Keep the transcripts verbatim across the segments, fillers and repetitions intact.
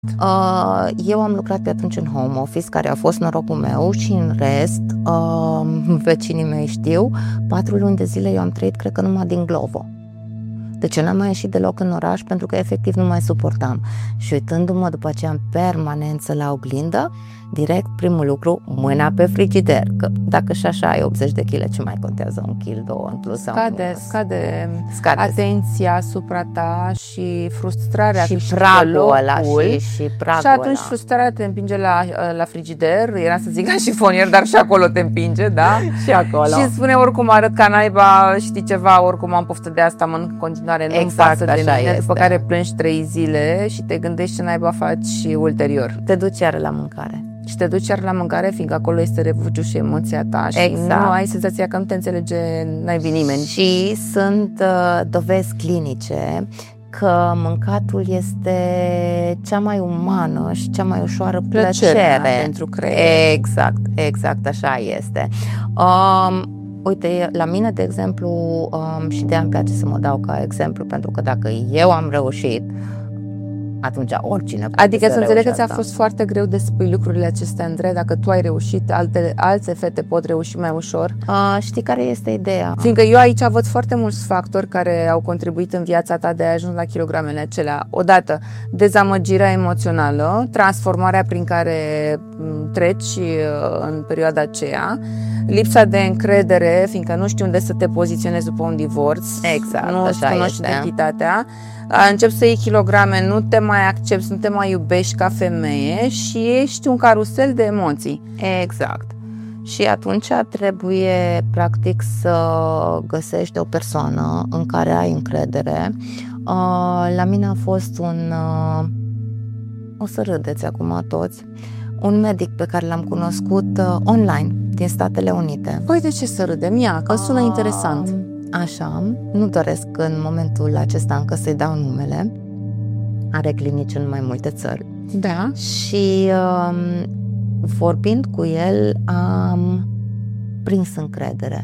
Uh, eu am lucrat pe atunci în home office, care a fost norocul meu, și în rest, uh, vecinii mei știu, patru luni de zile eu am trăit, cred că numai din Glovo. Deci eu n-am mai ieșit deloc în oraș pentru că efectiv nu mai suportam. Și uitându-mă după aceea în permanență la oglindă, direct primul lucru, mâna pe frigider. Că dacă și așa ai optzeci de kilograme, ce mai contează un kil, două în plus? Scade, scade, scade atenția asupra ta și frustrarea. Și pragul ăla. Și, și, pragul și atunci ăla. frustrarea te împinge la, la frigider, era să zic la șifonier, dar și acolo te împinge, da? Și acolo. Și spune oricum arăt ca naiba, știi ceva, oricum am poftă de asta, mă în continuare, nu-mi exact, pasă de mine, este. După care plângi trei zile și te gândești ce naiba faci și ulterior. Te duci iar la mâncare. Și te duci iar la mâncare, fiindcă acolo este refugiu și emoția ta și exact. Nu ai senzația că nu te înțelege naibii nimeni. Și sunt uh, dovezi clinice că mâncatul este cea mai umană și cea mai ușoară plăcere, plăcere pentru creier. Exact, exact așa este. Um, uite, la mine, de exemplu, um, și de-aia îmi place să mă dau ca exemplu, pentru că dacă eu am reușit, atunci oricine poate. Adică să, să înțeleg că ți-a asta. fost foarte greu de spui lucrurile acestea, Andrei, dacă tu ai reușit, alte, alte fete pot reuși mai ușor. Uh, știi care este ideea? Fiindcă eu aici văd foarte mulți factori care au contribuit în viața ta de a ajuns la kilogramele acelea. Odată, dezamăgirea emoțională, transformarea prin care treci în perioada aceea, lipsa de încredere, fiindcă nu știi unde să te poziționezi după un divorț, exact, nu așa cunoști este. identitatea, începi să iei kilograme, nu te mai accepti, nu te mai iubești ca femeie și ești un carusel de emoții. Exact. Și atunci trebuie practic să găsești o persoană în care ai încredere. La mine a fost un, o să râdeți acum toți, un medic pe care l-am cunoscut online din Statele Unite. Păi de ce să râdem? Ia, că sună interesant. Așa, nu doresc în momentul acesta încă să-i dau numele. Are clinici în mai multe țări. Da. Și um, vorbind cu el am prins încredere.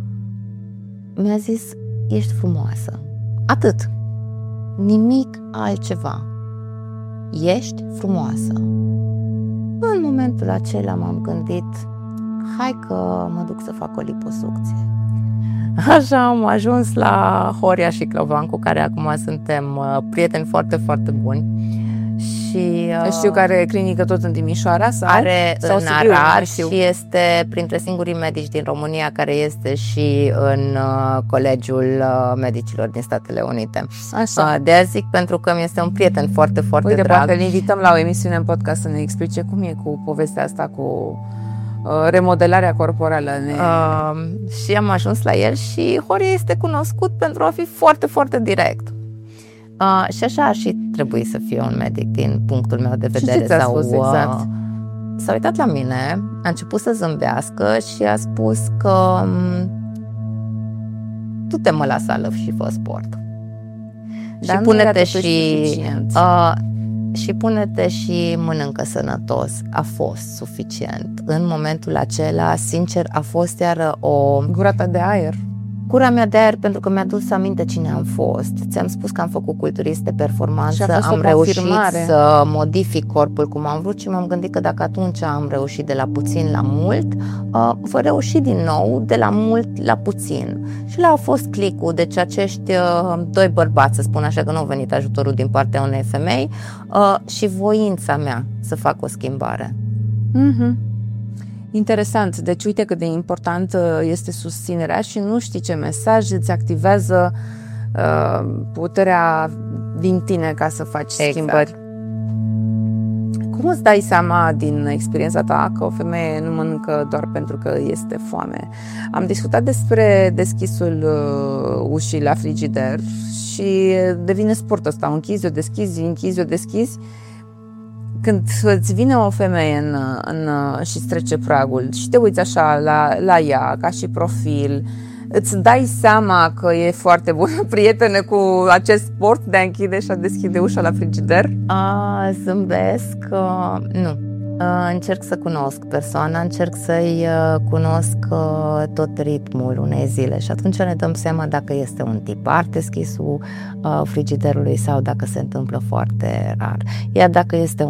Mi-a zis, ești frumoasă. Atât. Nimic altceva. Ești frumoasă. În momentul acela m-am gândit, hai că mă duc să fac o liposucție. Așa am ajuns la Horia Șiclovan, cu care acum suntem prieteni foarte, foarte buni. Și știu că are clinică tot în Timișoara sau? Are sau în Arad și este printre singurii medici din România care este și în Colegiul Medicilor din Statele Unite. Așa. De aia zic, pentru că mi este un prieten foarte, foarte Uite, drag. poate îl invităm la o emisiune în podcast să ne explice cum e cu povestea asta cu remodelarea corporală. Ne... Uh, și am ajuns la el și Horia este cunoscut pentru a fi foarte, foarte direct. Uh, și așa ar și trebui să fie un medic din punctul meu de vedere. Și ce ți-a sau, spus exact? Uh, s-a uitat la mine, a început să zâmbească și a spus că du-te mă la sală și fă sport. Dar și pune-te și uh, și pune-te și mănâncă sănătos. A fost suficient. În momentul acela, sincer, a fost iar o... Gura ta de aer. Gura mea de aer, pentru că mi-a dus aminte cine am fost. Ți-am spus că am făcut culturist de performanță, am reușit să modific corpul cum am vrut și m-am gândit că dacă atunci am reușit de la puțin la mult, uh, voi reuși din nou de la mult la puțin. Și la a fost clicul, deci acești uh, doi bărbați, să spun așa, că nu au venit ajutorul din partea unei femei, uh, și voința mea să fac o schimbare. Mhm. Interesant. Deci uite cât de important este susținerea și nu știi ce mesaj îți activează uh, puterea din tine ca să faci exact. schimbări. Cum îți dai seama din experiența ta că o femeie nu mănâncă doar pentru că este foame? Am discutat despre deschisul uh, ușii la frigider și devine sport ăsta. O închizi, o deschizi, închizi, o deschizi. Când îți vine o femeie în, în, și îți trece pragul și te uiți așa la, la ea, ca și profil, îți dai seama că e foarte bună prietenă cu acest sport de a închide și a deschide ușa la frigider? A, zâmbesc, uh, nu. Încerc să cunosc persoana, încerc să-i cunosc tot ritmul unei zile și atunci ne dăm seama dacă este un tipar deschisul frigiderului sau dacă se întâmplă foarte rar. Iar dacă este